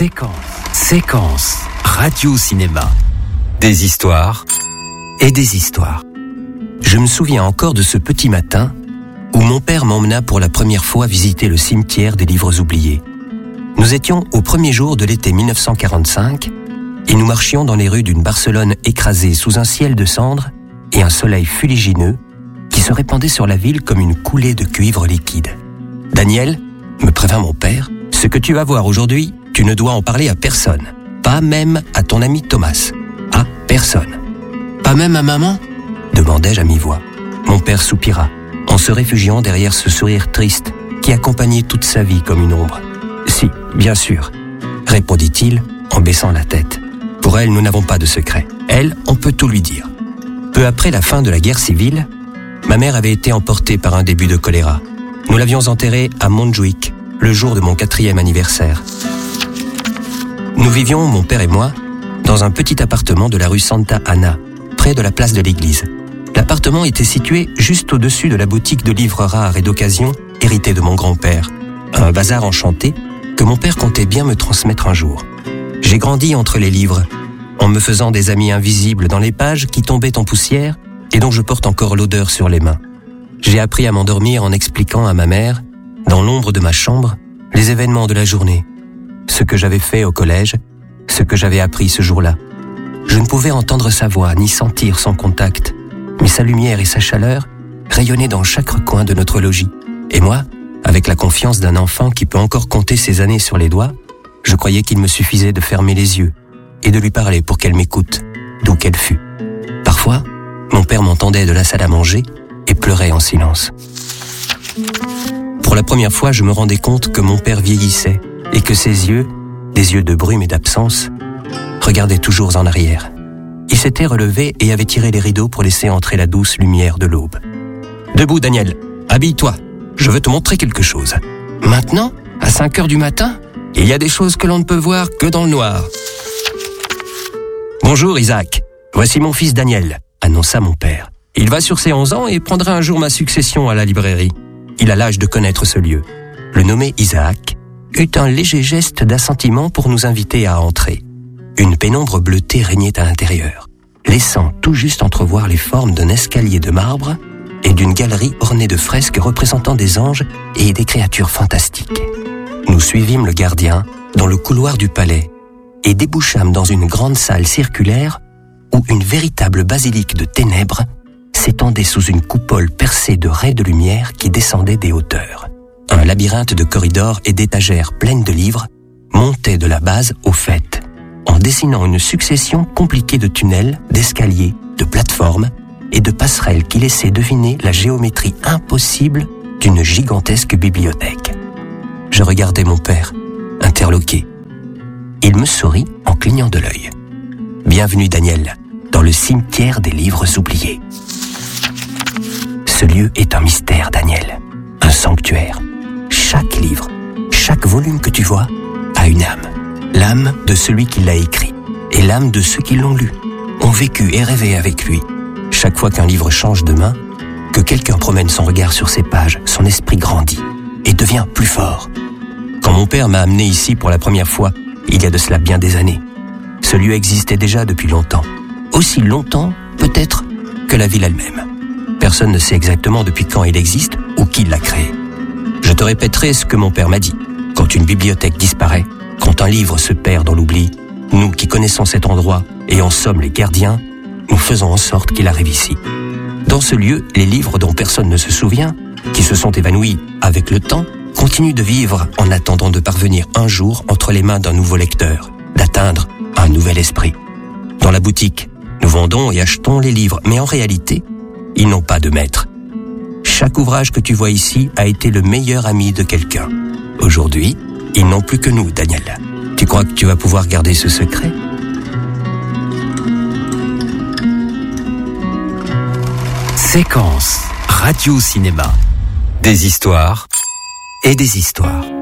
Séquence. Radio-cinéma. Des histoires et des histoires. Je me souviens encore de ce petit matin où mon père m'emmena pour la première fois visiter le cimetière des livres oubliés. Nous étions au premier jour de l'été 1945 et nous marchions dans les rues d'une Barcelone écrasée sous un ciel de cendres et un soleil fuligineux qui se répandait sur la ville comme une coulée de cuivre liquide. « Daniel, me prévint mon père, ce que tu vas voir aujourd'hui, tu ne dois en parler à personne. Pas même à ton ami Thomas. À personne. »« Pas même à maman ?» demandai-je à mi-voix. Mon père soupira, en se réfugiant derrière ce sourire triste qui accompagnait toute sa vie comme une ombre. « Si, bien sûr, » répondit-il en baissant la tête. « Pour elle, nous n'avons pas de secret. Elle, on peut tout lui dire. » Peu après la fin de la guerre civile, ma mère avait été emportée par un début de choléra. Nous l'avions enterrée à Montjuïc, le jour de mon 4e anniversaire. Nous vivions, mon père et moi, dans un petit appartement de la rue Santa Ana, près de la place de l'église. L'appartement était situé juste au-dessus de la boutique de livres rares et d'occasion héritée de mon grand-père. Un bazar enchanté que mon père comptait bien me transmettre un jour. J'ai grandi entre les livres, en me faisant des amis invisibles dans les pages qui tombaient en poussière et dont je porte encore l'odeur sur les mains. J'ai appris à m'endormir en expliquant à ma mère, dans l'ombre de ma chambre, les événements de la journée, ce que j'avais fait au collège, ce que j'avais appris ce jour-là. Je ne pouvais entendre sa voix ni sentir son contact, mais sa lumière et sa chaleur rayonnaient dans chaque coin de notre logis. Et moi, avec la confiance d'un enfant qui peut encore compter ses années sur les doigts, je croyais qu'il me suffisait de fermer les yeux et de lui parler pour qu'elle m'écoute, d'où qu'elle fût. Parfois, mon père m'entendait de la salle à manger et pleurait en silence. Pour la première fois, je me rendais compte que mon père vieillissait et que ses yeux, des yeux de brume et d'absence, regardaient toujours en arrière. Il s'était relevé et avait tiré les rideaux pour laisser entrer la douce lumière de l'aube. « Debout, Daniel, habille-toi, je veux te montrer quelque chose. »« Maintenant, à 5 heures du matin, il y a des choses que l'on ne peut voir que dans le noir. »« Bonjour, Isaac, voici mon fils Daniel, » annonça mon père. « Il va sur ses 11 ans et prendra un jour ma succession à la librairie. Il a l'âge de connaître ce lieu. » Le nommé Isaac eut un léger geste d'assentiment pour nous inviter à entrer. Une pénombre bleutée régnait à l'intérieur, laissant tout juste entrevoir les formes d'un escalier de marbre et d'une galerie ornée de fresques représentant des anges et des créatures fantastiques. Nous suivîmes le gardien dans le couloir du palais et débouchâmes dans une grande salle circulaire où une véritable basilique de ténèbres s'étendait sous une coupole percée de raies de lumière qui descendaient des hauteurs. Un labyrinthe de corridors et d'étagères pleines de livres montait de la base au faîte, en dessinant une succession compliquée de tunnels, d'escaliers, de plateformes et de passerelles qui laissaient deviner la géométrie impossible d'une gigantesque bibliothèque. Je regardais mon père, interloqué. Il me sourit en clignant de l'œil. « Bienvenue, Daniel, dans le cimetière des livres oubliés. » Ce lieu est un mystère, Daniel, un sanctuaire. Chaque livre, chaque volume que tu vois a une âme. L'âme de celui qui l'a écrit et l'âme de ceux qui l'ont lu, ont vécu et rêvé avec lui. Chaque fois qu'un livre change de main, que quelqu'un promène son regard sur ses pages, son esprit grandit et devient plus fort. Quand mon père m'a amené ici pour la première fois, il y a de cela bien des années, ce lieu existait déjà depuis longtemps. Aussi longtemps, peut-être, que la ville elle-même. Personne ne sait exactement depuis quand il existe ou qui l'a créé. Je te répéterai ce que mon père m'a dit. Quand une bibliothèque disparaît, quand un livre se perd dans l'oubli, nous qui connaissons cet endroit et en sommes les gardiens, nous faisons en sorte qu'il arrive ici. Dans ce lieu, les livres dont personne ne se souvient, qui se sont évanouis avec le temps, continuent de vivre en attendant de parvenir un jour entre les mains d'un nouveau lecteur, d'atteindre un nouvel esprit. Dans la boutique, nous vendons et achetons les livres, mais en réalité, ils n'ont pas de maître. Chaque ouvrage que tu vois ici a été le meilleur ami de quelqu'un. Aujourd'hui, ils n'ont plus que nous, Daniel. Tu crois que tu vas pouvoir garder ce secret ? Séquence Radio-cinéma. Des histoires et des histoires.